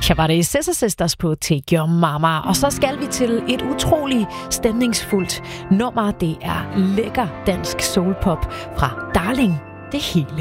Her var det Scissor Sisters på Take Your Mama. Og så skal vi til et utroligt stemningsfuldt nummer. Det er lækker dansk soulpop fra Darling. Det hele.